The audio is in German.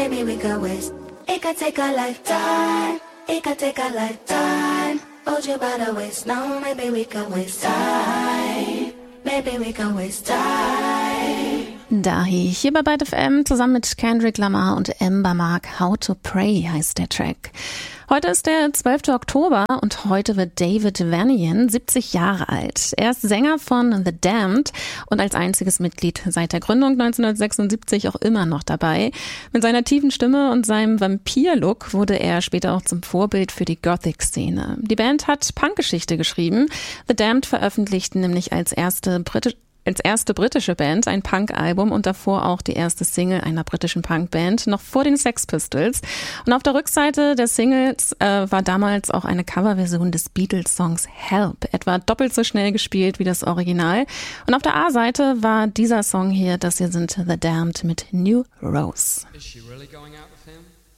maybe we could waste. It could take a lifetime. It could take a lifetime. Hold you by the waist. No, maybe we could waste time. Maybe we could waste time. Dahi, hier bei Byte FM, zusammen mit Kendrick Lamar und Ember Mark. How to Pray heißt der Track. Heute ist der 12. Oktober und heute wird David Vanian 70 Jahre alt. Er ist Sänger von The Damned und als einziges Mitglied seit der Gründung 1976 auch immer noch dabei. Mit seiner tiefen Stimme und seinem Vampir-Look wurde er später auch zum Vorbild für die Gothic-Szene. Die Band hat Punkgeschichte geschrieben. The Damned veröffentlichten nämlich als erste britische Band ein Punk-Album und davor auch die erste Single einer britischen Punk-Band, noch vor den Sex Pistols. Und auf der Rückseite der Singles war damals auch eine Coverversion des Beatles-Songs Help, etwa doppelt so schnell gespielt wie das Original. Und auf der A-Seite war dieser Song hier, das hier sind The Damned mit New Rose. Is she really going out with him?